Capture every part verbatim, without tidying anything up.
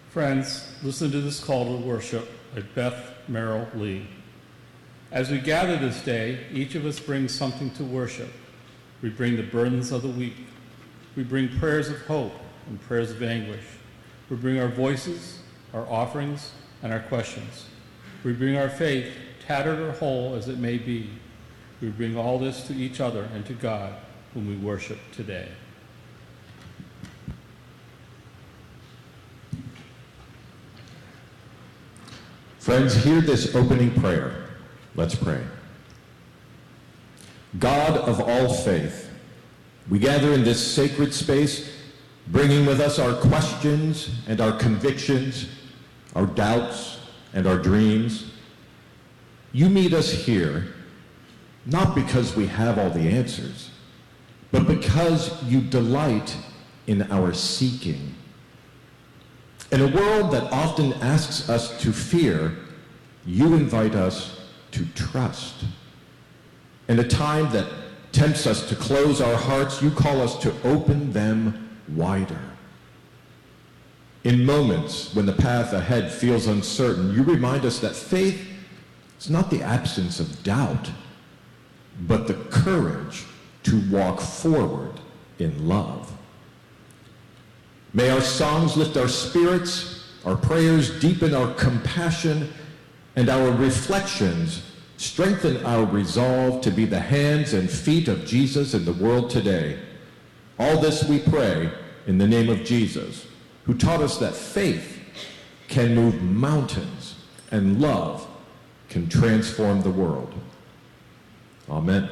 Friends, listen to this call to worship by Beth Merrill Lee. As we gather this day, each of us brings something to worship. We bring the burdens of the week. We bring prayers of hope and prayers of anguish. We bring our voices, our offerings, and our questions. We bring our faith, tattered or whole as it may be. We bring all this to each other and to God, whom we worship today. Friends, hear this opening prayer. Let's pray. God of all faith, we gather in this sacred space, bringing with us our questions and our convictions, our doubts and our dreams. You meet us here, not because we have all the answers, but because you delight in our seeking. In a world that often asks us to fear, you invite us to trust. In a time that tempts us to close our hearts, you call us to open them wider. In moments when the path ahead feels uncertain, you remind us that faith is not the absence of doubt, but the courage to walk forward in love. May our songs lift our spirits, our prayers deepen our compassion, and our reflections strengthen our resolve to be the hands and feet of Jesus in the world today. All this we pray in the name of Jesus, who taught us that faith can move mountains and love can transform the world. Amen.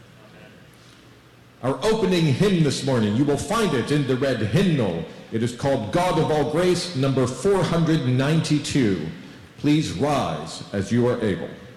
Our opening hymn this morning, you will find it in the red hymnal. It is called God of All Grace, number four hundred ninety-two. Please rise as you are able.